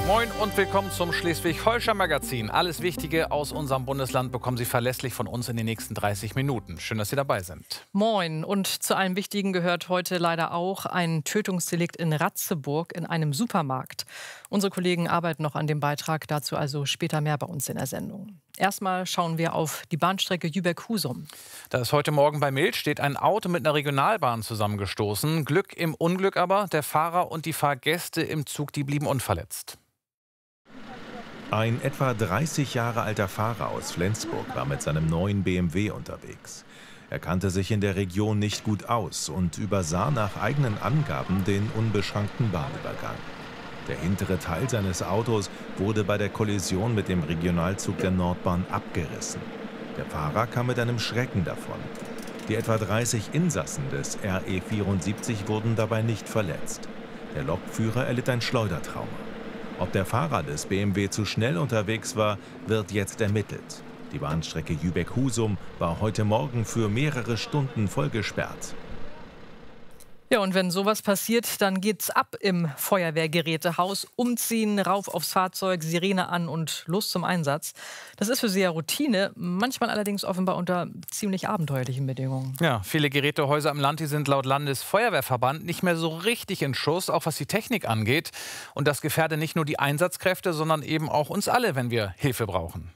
Moin und willkommen zum Schleswig-Holstein-Magazin. Alles Wichtige aus unserem Bundesland bekommen Sie verlässlich von uns in den nächsten 30 Minuten. Schön, dass Sie dabei sind. Moin. Und zu allem Wichtigen gehört heute leider auch ein Tötungsdelikt in Ratzeburg in einem Supermarkt. Unsere Kollegen arbeiten noch an dem Beitrag, dazu also später mehr bei uns in der Sendung. Erstmal schauen wir auf die Bahnstrecke Jübeck-Husum. Da ist heute Morgen bei Milch steht ein Auto mit einer Regionalbahn zusammengestoßen. Glück im Unglück aber, der Fahrer und die Fahrgäste im Zug, die blieben unverletzt. Ein etwa 30 Jahre alter Fahrer aus Flensburg war mit seinem neuen BMW unterwegs. Er kannte sich in der Region nicht gut aus und übersah nach eigenen Angaben den unbeschrankten Bahnübergang. Der hintere Teil seines Autos wurde bei der Kollision mit dem Regionalzug der Nordbahn abgerissen. Der Fahrer kam mit einem Schrecken davon. Die etwa 30 Insassen des RE 74 wurden dabei nicht verletzt. Der Lokführer erlitt ein Schleudertrauma. Ob der Fahrer des BMW zu schnell unterwegs war, wird jetzt ermittelt. Die Bahnstrecke Jübeck-Husum war heute Morgen für mehrere Stunden voll gesperrt. Ja, und wenn sowas passiert, dann geht's ab im Feuerwehrgerätehaus. Umziehen, rauf aufs Fahrzeug, Sirene an und los zum Einsatz. Das ist für Sie ja Routine, manchmal allerdings offenbar unter ziemlich abenteuerlichen Bedingungen. Ja, viele Gerätehäuser im Land, die sind laut Landesfeuerwehrverband nicht mehr so richtig in Schuss, auch was die Technik angeht. Und das gefährde nicht nur die Einsatzkräfte, sondern eben auch uns alle, wenn wir Hilfe brauchen.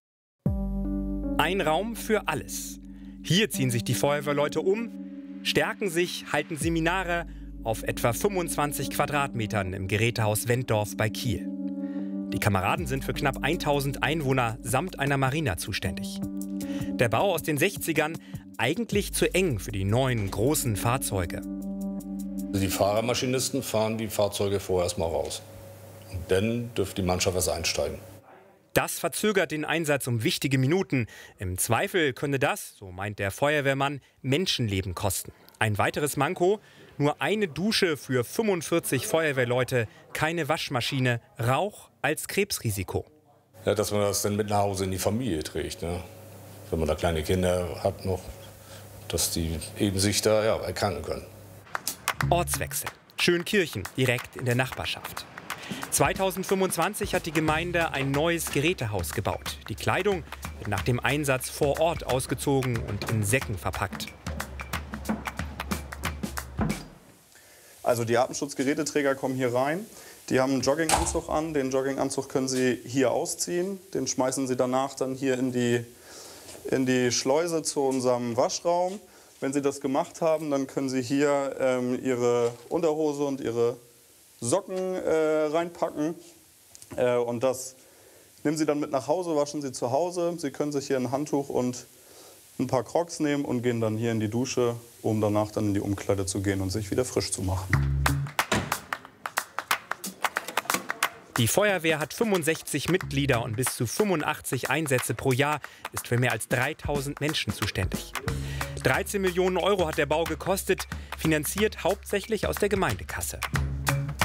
Ein Raum für alles. Hier ziehen sich die Feuerwehrleute um, stärken sich, halten Seminare auf etwa 25 Quadratmetern im Gerätehaus Wenddorf bei Kiel. Die Kameraden sind für knapp 1000 Einwohner samt einer Marina zuständig. Der Bau aus den 60ern, eigentlich zu eng für die neuen großen Fahrzeuge. Die Fahrermaschinisten fahren die Fahrzeuge vorher erstmal raus. Und dann dürfte die Mannschaft erst einsteigen. Das verzögert den Einsatz um wichtige Minuten. Im Zweifel könne das, so meint der Feuerwehrmann, Menschenleben kosten. Ein weiteres Manko: nur eine Dusche für 45 Feuerwehrleute, keine Waschmaschine, Rauch als Krebsrisiko. Ja, dass man das dann mit nach Hause in die Familie trägt, ne? Wenn man da kleine Kinder hat noch, dass die eben sich da erkranken können. Ortswechsel. Schönkirchen, direkt in der Nachbarschaft. 2025 hat die Gemeinde ein neues Gerätehaus gebaut. Die Kleidung wird nach dem Einsatz vor Ort ausgezogen und in Säcken verpackt. Also die Atemschutzgeräteträger kommen hier rein. Die haben einen Jogginganzug an. Den Jogginganzug können Sie hier ausziehen. Den schmeißen Sie danach dann hier in die Schleuse zu unserem Waschraum. Wenn Sie das gemacht haben, dann können Sie hier Ihre Unterhose und Ihre Socken reinpacken und das nehmen Sie dann mit nach Hause, waschen Sie zu Hause. Sie können sich hier ein Handtuch und ein paar Crocs nehmen und gehen dann hier in die Dusche, um danach dann in die Umkleide zu gehen und sich wieder frisch zu machen. Die Feuerwehr hat 65 Mitglieder und bis zu 85 Einsätze pro Jahr, ist für mehr als 3000 Menschen zuständig. 13 Millionen Euro hat der Bau gekostet, finanziert hauptsächlich aus der Gemeindekasse.